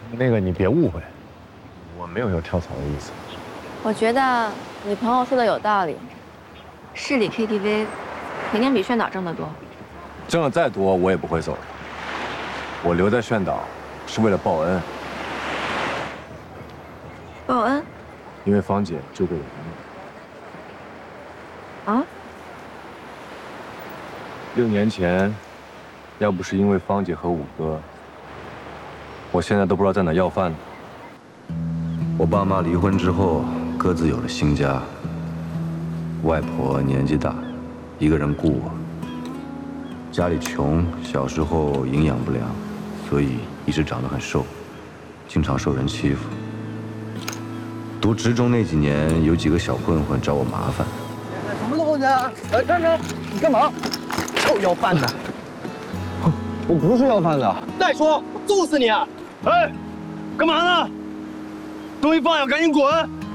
那个你别误会，我没有要跳槽的意思。 我觉得你朋友说的有道理，市里 KTV 肯定比炫岛挣得多。 挣得再多，我也不会走。我留在炫岛是为了报恩。 报恩？ 因为芳姐救过我的命。 啊 ？6年前，要不是因为芳姐和五哥，我现在都不知道在哪要饭呢。 我爸妈离婚之后，各自有了新家。外婆年纪大，一个人顾我。家里穷，小时候营养不良，所以一直长得很瘦，经常受人欺负。读职中那几年，有几个小混混找我麻烦。 什么东西啊？站着！你干嘛？又要饭的？我不是要饭的。再说，揍死你！哎，干嘛呢？东西放下，赶紧滚！